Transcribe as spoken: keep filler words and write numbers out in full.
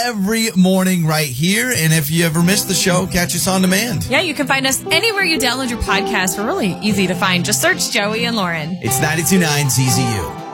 every morning right here. And if you ever missed the show, catch us on demand. Yeah, you can find us anywhere you download your podcast. We're really easy to find. Just search Joey and Lauren. It's ninety-two point nine Z Z U.